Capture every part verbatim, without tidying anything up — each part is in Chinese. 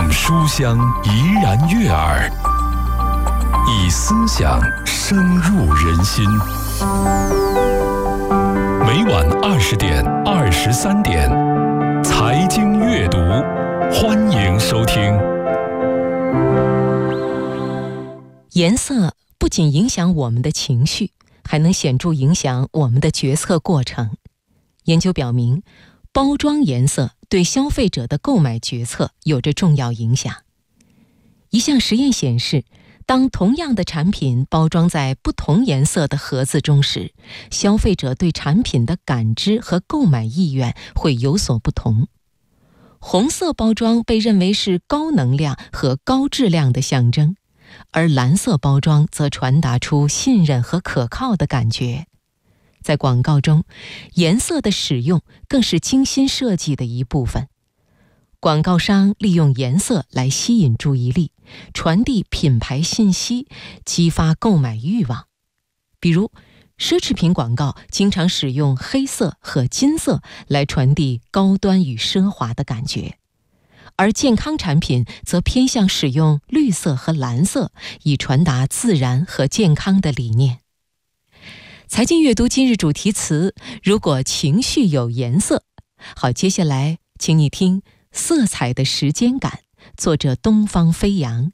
用书香怡然悦耳，以思想深入人心。每晚二十点、二十三点，财经阅读，欢迎收听。 颜色不仅影响我们的情绪，还能显著影响我们的决策过程。研究表明，包装颜色对消费者的购买决策有着重要影响。一项实验显示，当同样的产品包装在不同颜色的盒子中时，消费者对产品的感知和购买意愿会有所不同。红色包装被认为是高能量和高质量的象征，而蓝色包装则传达出信任和可靠的感觉。在广告中，颜色的使用更是精心设计的一部分。广告商利用颜色来吸引注意力，传递品牌信息，激发购买欲望。比如，奢侈品广告经常使用黑色和金色来传递高端与奢华的感觉，而健康产品则偏向使用绿色和蓝色，以传达自然和健康的理念。财经阅读今日主题词：如果情绪有颜色。好，接下来请你听色彩的时间感，作者东方飞扬。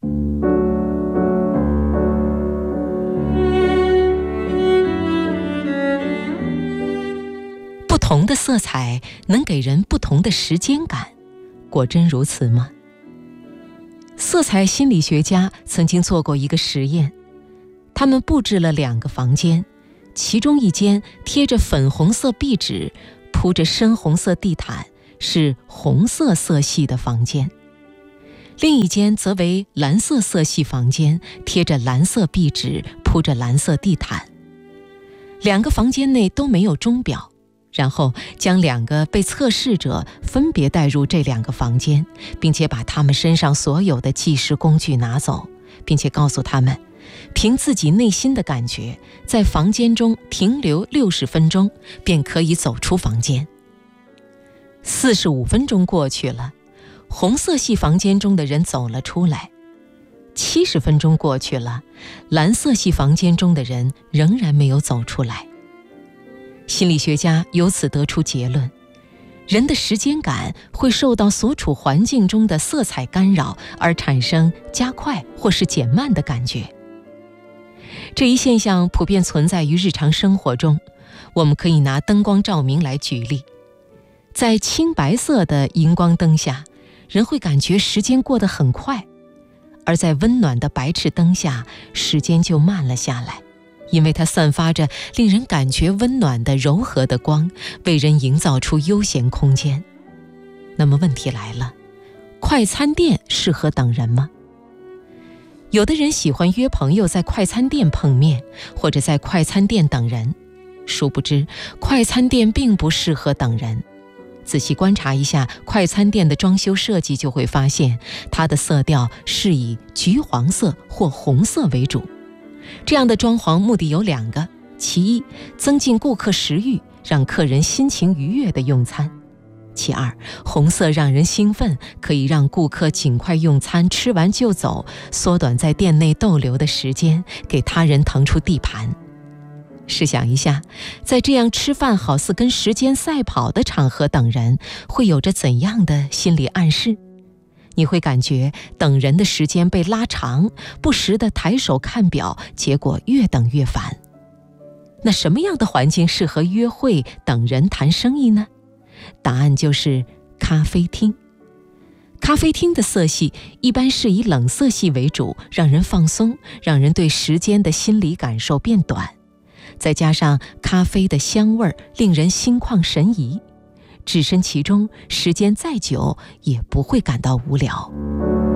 不同的色彩能给人不同的时间感，果真如此吗？色彩心理学家曾经做过一个实验，他们布置了两个房间，其中一间贴着粉红色壁纸，铺着深红色地毯，是红色色系的房间；另一间则为蓝色色系房间，贴着蓝色壁纸，铺着蓝色地毯。两个房间内都没有钟表，然后将两个被测试者分别带入这两个房间，并且把他们身上所有的计时工具拿走，并且告诉他们，凭自己内心的感觉，在房间中停留六十分钟，便可以走出房间。四十五分钟过去了，红色系房间中的人走了出来。七十分钟过去了，蓝色系房间中的人仍然没有走出来。心理学家由此得出结论，人的时间感会受到所处环境中的色彩干扰，而产生加快或是减慢的感觉。这一现象普遍存在于日常生活中，我们可以拿灯光照明来举例。在青白色的荧光灯下，人会感觉时间过得很快，而在温暖的白炽灯下，时间就慢了下来，因为它散发着令人感觉温暖的柔和的光，为人营造出悠闲空间。那么问题来了，快餐店适合等人吗？有的人喜欢约朋友在快餐店碰面，或者在快餐店等人，殊不知快餐店并不适合等人。仔细观察一下快餐店的装修设计，就会发现它的色调是以橘黄色或红色为主。这样的装潢目的有两个，其一，增进顾客食欲，让客人心情愉悦地用餐；其二，红色让人兴奋，可以让顾客尽快用餐，吃完就走，缩短在店内逗留的时间，给他人腾出地盘。试想一下，在这样吃饭好似跟时间赛跑的场合等人，会有着怎样的心理暗示？你会感觉等人的时间被拉长，不时地抬手看表，结果越等越烦。那什么样的环境适合约会、等人谈生意呢？答案就是咖啡厅。咖啡厅的色系一般是以冷色系为主，让人放松，让人对时间的心理感受变短。再加上咖啡的香味令人心旷神怡，置身其中，时间再久也不会感到无聊。